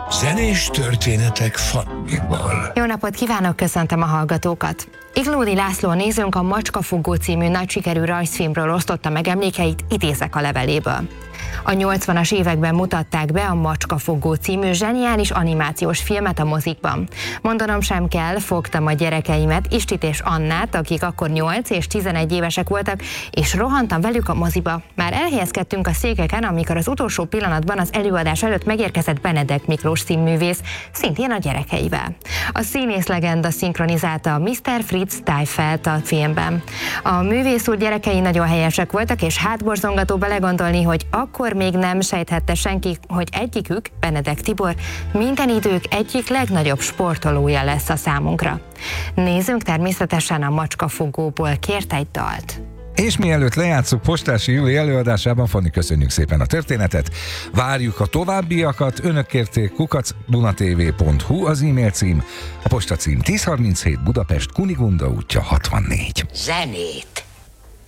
Zenés történetek Fatmiból. Jó napot kívánok, köszöntöm a hallgatókat! Iglódi László nézőnk a Macskafogó című nagy sikerű rajzfilmről osztotta meg emlékeit, idézek a leveléből. A 80-as években mutatták be a Macskafogó című zseniális animációs filmet a mozikban. Mondanom sem kell, fogtam a gyerekeimet, Istit és Annát, akik akkor 8 és 11 évesek voltak, és rohantam velük a moziba. Már elhelyezkedtünk a székeken, amikor az utolsó pillanatban az előadás előtt megérkezett Benedek Miklós színművész, szintén a gyerekeivel. A színész legenda szinkronizálta a Mr. Fritz Tájfelt a filmben. A művész úr gyerekei nagyon helyesek voltak, és hátborzongató belegondolni, hogy akkor még nem sejthette senki, hogy egyikük, Benedek Tibor, minden idők egyik legnagyobb sportolója lesz a számunkra. Nézzünk természetesen a Macskafogóból kért egy dalt. És mielőtt lejátszuk Postási Júli előadásában, Fanni, köszönjük szépen a történetet. Várjuk a továbbiakat, önök kérték, @dunatv.hu az e-mail cím, a postacím 1037 Budapest, Kunigunda útja 64. Zenét!